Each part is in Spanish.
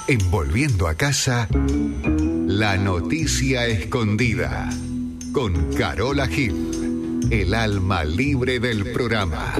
En Volviendo a Casa, la noticia escondida. Con Carola Gil, el alma libre del programa.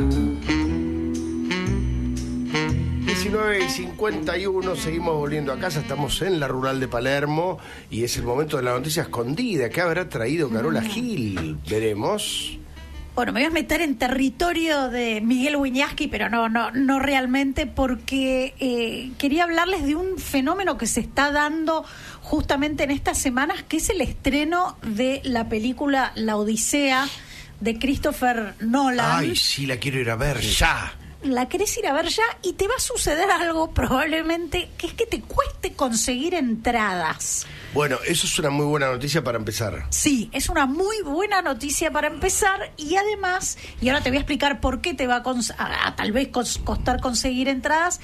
19:51, seguimos volviendo a casa, estamos en la rural de Palermo y es el momento de la noticia escondida. ¿Qué habrá traído Carola Gil? Veremos. Bueno, me voy a meter en territorio de Miguel Wiñaski, pero no realmente, porque quería hablarles de un fenómeno que se está dando justamente en estas semanas, que es el estreno de la película La Odisea de Christopher Nolan. Ay, sí, la quiero ir a ver ya. La querés ir a ver ya y te va a suceder algo probablemente, que es que te cueste conseguir entradas. Bueno, eso es una muy buena noticia para empezar. Sí, es una muy buena noticia para empezar y además, y ahora te voy a explicar por qué te va a tal vez costar conseguir entradas,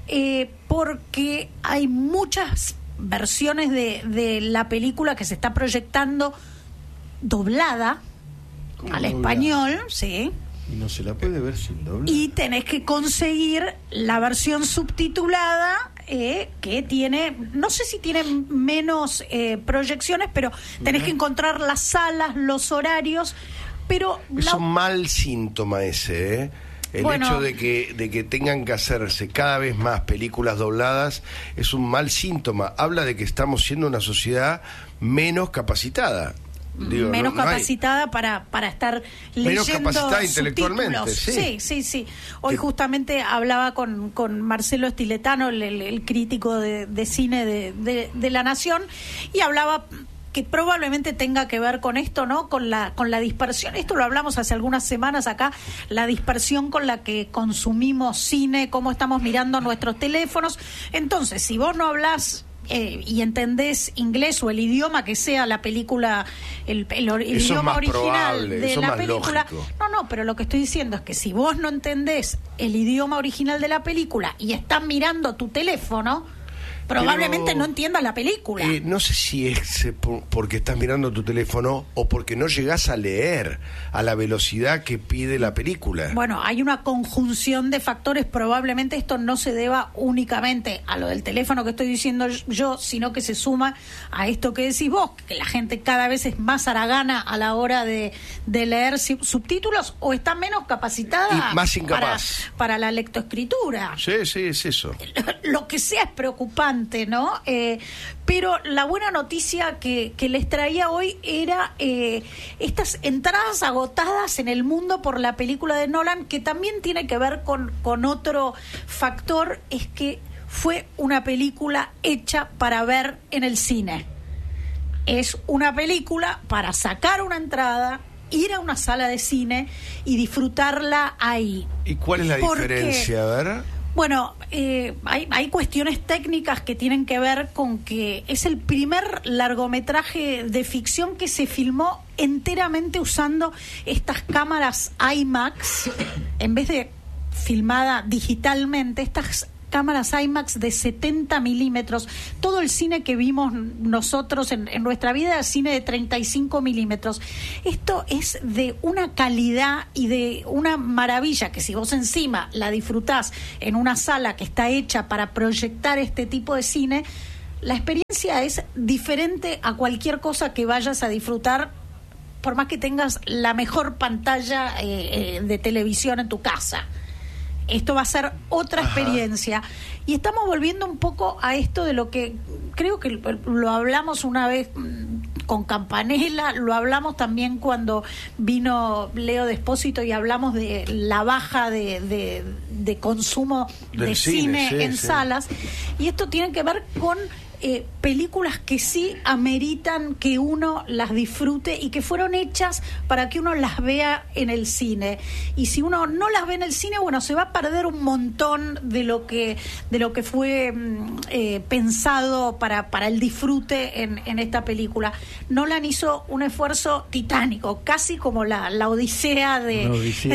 porque hay muchas versiones de la película que se está proyectando doblada al español, sí. Y no se la puede ver sin doble. Y tenés que conseguir la versión subtitulada, que tiene, no sé si tiene menos proyecciones, pero tenés que encontrar las salas, los horarios, pero... Es un mal síntoma ese, El hecho de que tengan que hacerse cada vez más películas dobladas es un mal síntoma. Habla de que estamos siendo una sociedad menos capacitada. Digo, menos capacitada para estar leyendo menos capacitada intelectualmente, sí. Hoy justamente hablaba con Marcelo Estiletano, el crítico de cine de La Nación, y hablaba que probablemente tenga que ver con esto, ¿no? Con la dispersión. Esto lo hablamos hace algunas semanas acá, la dispersión con la que consumimos cine, cómo estamos mirando nuestros teléfonos. Entonces, si vos no hablás y entendés inglés o el idioma que sea la película, el idioma original de la película, pero lo que estoy diciendo es que si vos no entendés el idioma original de la película y estás mirando tu teléfono, probablemente no entiendas la película. No sé si es porque estás mirando tu teléfono o porque no llegás a leer a la velocidad que pide la película. Bueno, hay una conjunción de factores. Probablemente esto no se deba únicamente a lo del teléfono que estoy diciendo yo, sino que se suma a esto que decís vos, que la gente cada vez es más haragana a la hora de leer subtítulos o está menos capacitada y más incapaz para la lectoescritura. Sí, es eso. Lo que sea es preocupante, ¿no? Pero la buena noticia que les traía hoy era estas entradas agotadas en el mundo por la película de Nolan, que también tiene que ver con otro factor, es que fue una película hecha para ver en el cine. Es una película para sacar una entrada, ir a una sala de cine y disfrutarla ahí. ¿Y cuál es la diferencia? A ver. Bueno, hay cuestiones técnicas que tienen que ver con que es el primer largometraje de ficción que se filmó enteramente usando estas cámaras IMAX, en vez de filmada digitalmente, estas cámaras IMAX de 70 milímetros. Todo el cine que vimos nosotros en nuestra vida es cine de 35 milímetros. Esto es de una calidad y de una maravilla que si vos encima la disfrutás en una sala que está hecha para proyectar este tipo de cine, la experiencia es diferente a cualquier cosa que vayas a disfrutar, por más que tengas la mejor pantalla de televisión en tu casa. Esto va a ser otra experiencia. Y estamos volviendo un poco a esto de lo que creo que lo hablamos una vez con Campanella, lo hablamos también cuando vino Leo Despósito y hablamos de la baja de consumo de cine en salas. Y esto tiene que ver con películas que sí ameritan que uno las disfrute y que fueron hechas para que uno las vea en el cine. Y si uno no las ve en el cine, bueno, se va a perder un montón de lo que fue pensado para el disfrute en esta película. Nolan hizo un esfuerzo titánico, casi como la Odisea de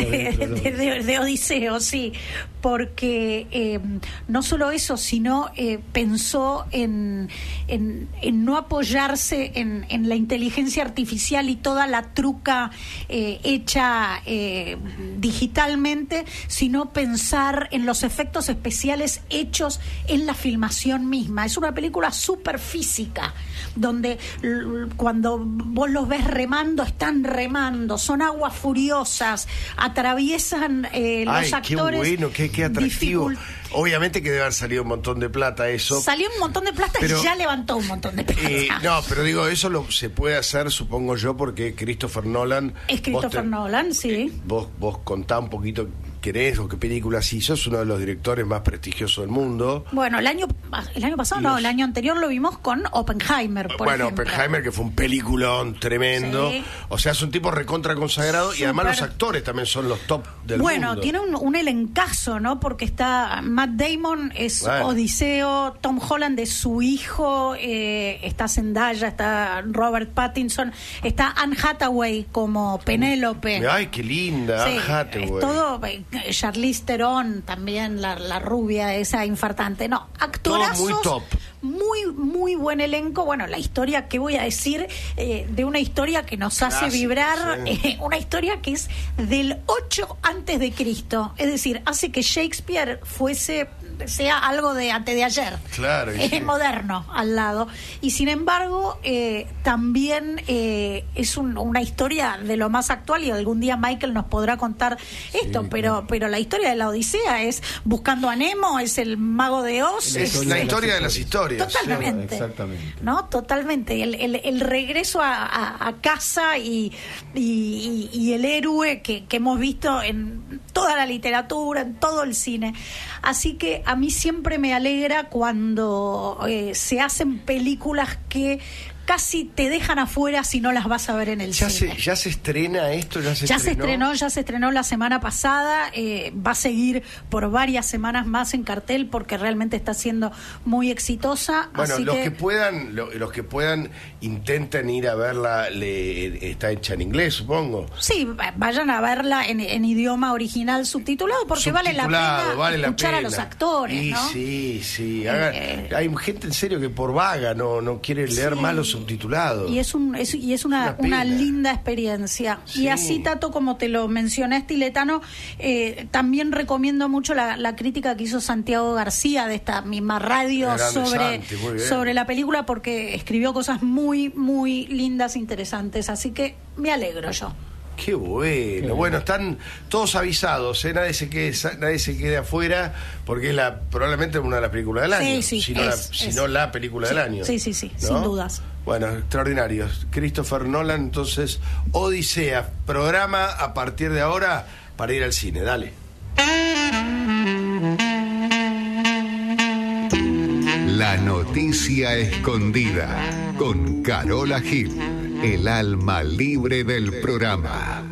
Odiseo, sí, porque no solo eso, sino pensó en no apoyarse en la inteligencia artificial y toda la truca hecha digitalmente, sino pensar en los efectos especiales hechos en la filmación misma. Es una película súper física, donde cuando vos los ves remando, están remando, son aguas furiosas, atraviesan los actores. Qué bueno, qué atractivo. Obviamente que debe haber salido un montón de plata eso. Salió un montón de plata, pero, y ya levantó un montón de plata. No, pero digo, eso se puede hacer, supongo yo, porque Christopher Nolan... Es Christopher Nolan, sí. Vos contá un poquito querés o qué películas hizo. Es uno de los directores más prestigiosos del mundo. Bueno, el año pasado, el año anterior lo vimos con Oppenheimer, por ejemplo. Oppenheimer, que fue un peliculón tremendo. Sí. O sea, es un tipo recontra consagrado. Y además los actores también son los top del mundo. Bueno, tiene un elencazo, ¿no? Porque está Matt Damon, es Odiseo, Tom Holland es su hijo, está Zendaya, está Robert Pattinson, está Anne Hathaway como Penélope. Ay, qué linda, Anne Hathaway. Es todo... Charlize Theron también, la rubia esa infartante. No, actorazos. Todo muy top. Muy buen elenco. Bueno, la historia, ¿qué voy a decir? De una historia que nos hace vibrar, una historia que es del 8 antes de Cristo. Es decir, hace que Shakespeare sea algo de antes de ayer. Claro. Es moderno al lado. Y sin embargo, también es una historia de lo más actual, y algún día Michael nos podrá contar esto, pero la historia de la Odisea es Buscando a Nemo, es el Mago de Oz. Es la historia de las historias. Totalmente. Exactamente. ¿No? Totalmente. El regreso a casa y el héroe que hemos visto en toda la literatura, en todo el cine. Así que a mí siempre me alegra cuando se hacen películas que casi te dejan afuera si no las vas a ver en el cine. ¿Ya se estrena esto? ¿Ya se estrenó la semana pasada, va a seguir por varias semanas más en cartel porque realmente está siendo muy exitosa. Bueno, así los que puedan intenten ir a verla, está hecha en inglés, supongo. Sí, vayan a verla en idioma original subtitulado porque vale la pena escuchar a los actores, ¿no? Sí. Hay gente en serio que por vaga no quiere leer más los subtitulados. Y es una linda experiencia. Sí. Y así, Tato, como te lo mencioné, Stiletano, también recomiendo mucho la crítica que hizo Santiago García de esta misma radio sobre la película, porque escribió cosas muy, muy lindas, interesantes. Así que me alegro yo. Qué bueno. Bueno, están todos avisados, nadie se quede afuera, porque es probablemente una de las películas del año. Si no la película del año. Sí, ¿no? Sin dudas. Bueno, extraordinarios. Christopher Nolan, entonces, Odisea, programa a partir de ahora para ir al cine. Dale. La noticia escondida con Carola Gil, el alma libre del programa.